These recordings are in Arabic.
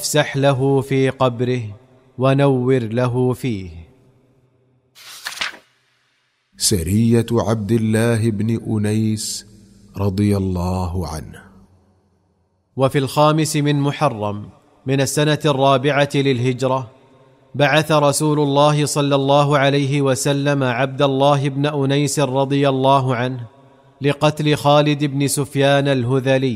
وافسح له في قبره ونور له فيه. سرية عبد الله بن أنيس رضي الله عنه. وفي 5 من محرم من السنة 4 للهجرة بعث رسول الله صلى الله عليه وسلم عبد الله بن أنيس رضي الله عنه لقتل خالد بن سفيان الهذلي.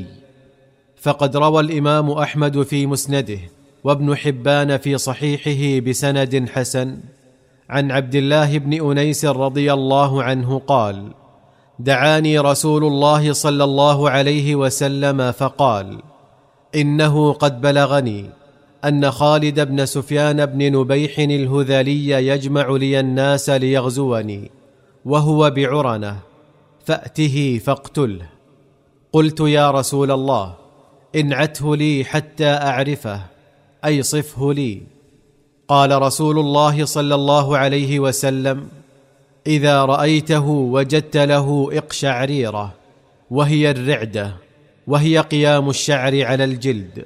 فقد روى الإمام أحمد في مسنده وابن حبان في صحيحه بسند حسن عن عبد الله بن أنيس رضي الله عنه قال: دعاني رسول الله صلى الله عليه وسلم فقال: إنه قد بلغني أن خالد بن سفيان بن نبيح الهذلي يجمع لي الناس ليغزوني وهو بعرنة، فأته فاقتله. قلت: يا رسول الله، انعته لي حتى أعرفه، أي صفه لي. قال رسول الله صلى الله عليه وسلم: إذا رأيته وجدت له إقشعريرة، وهي الرعدة، وهي قيام الشعر على الجلد.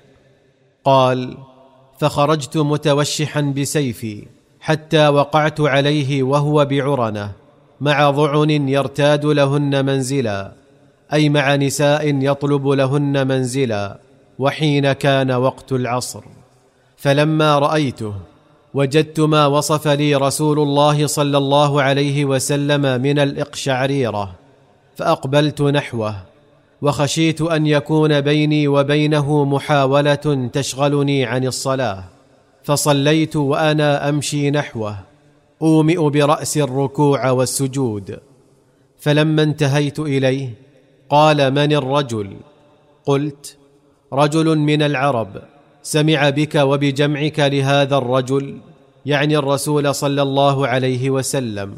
قال: فخرجت متوشحا بسيفي حتى وقعت عليه وهو بعرنة مع ضعن يرتاد لهن منزلا، أي مع نساء يطلب لهن منزلا، وحين كان وقت العصر. فلما رأيته وجدت ما وصف لي رسول الله صلى الله عليه وسلم من الإقشعريرة، فأقبلت نحوه، وخشيت أن يكون بيني وبينه محاولة تشغلني عن الصلاة، فصليت وأنا أمشي نحوه أومئ برأس الركوع والسجود. فلما انتهيت إليه قال: من الرجل؟ قلت: رجل من العرب سمع بك وبجمعك لهذا الرجل، يعني الرسول صلى الله عليه وسلم،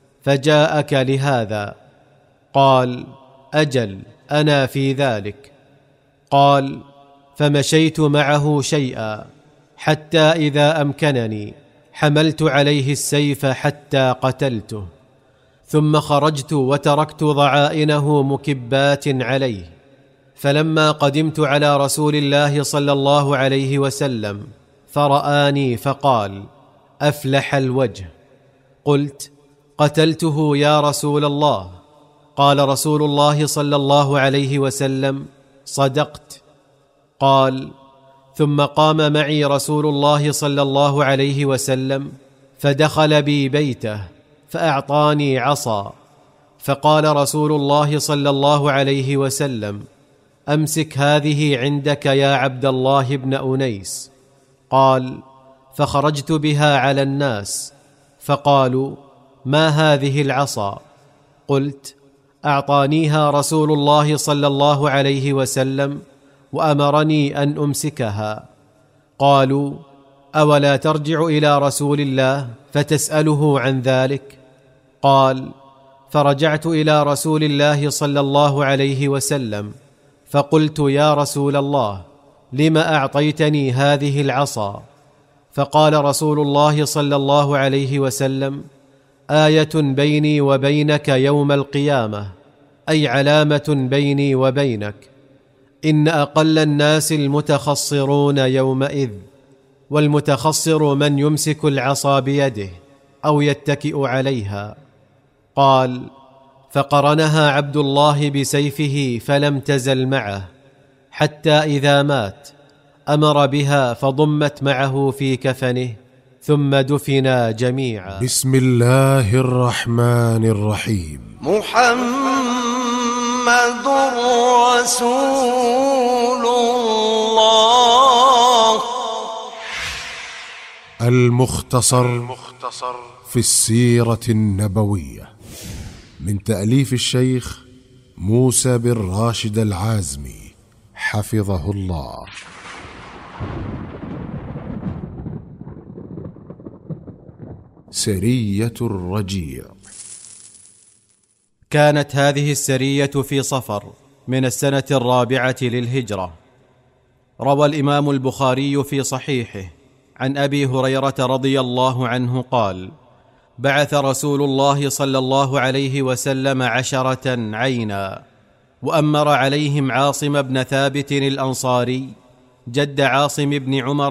فجاءك لهذا. قال: أجل، أنا في ذلك. قال: فمشيت معه شيئا حتى إذا أمكنني حملت عليه السيف حتى قتلته، ثم خرجت وتركت ضعائنه مكبات عليه. فلما قدمت على رسول الله صلى الله عليه وسلم فرآني فقال: أفلح الوجه. قلت: قتلته يا رسول الله. قال رسول الله صلى الله عليه وسلم: صدقت. قال: ثم قام معي رسول الله صلى الله عليه وسلم فدخل بي بيته فأعطاني عصا، فقال رسول الله صلى الله عليه وسلم: أمسك هذه عندك يا عبد الله بن أنيس. قال: فخرجت بها على الناس فقالوا: ما هذه العصا؟ قلت: أعطانيها رسول الله صلى الله عليه وسلم وأمرني أن أمسكها. قالوا: أولا ترجع إلى رسول الله فتسأله عن ذلك؟ قال: فرجعت إلى رسول الله صلى الله عليه وسلم فقلت: يا رسول الله، لم أعطيتني هذه العصا؟ فقال رسول الله صلى الله عليه وسلم: آية بيني وبينك يوم القيامة، أي علامة بيني وبينك. إن أقل الناس المتخصرون يومئذ، والمتخصر من يمسك العصا بيده أو يتكئ عليها. قال: فقرنها عبد الله بسيفه فلم تزل معه حتى إذا مات أمر بها فضمت معه في كفنه ثم دفنا جميعا. بسم الله الرحمن الرحيم. محمد رسول الله. المختصر في السيرة النبوية من تأليف الشيخ موسى بن راشد العازمي حفظه الله. سرية الرجيع. كانت هذه السرية في صفر من السنة 4 للهجرة. روى الإمام البخاري في صحيحه عن أبي هريرة رضي الله عنه قال: بعث رسول الله صلى الله عليه وسلم 10 عينا، وأمر عليهم عاصم بن ثابت الأنصاري جد عاصم بن عمر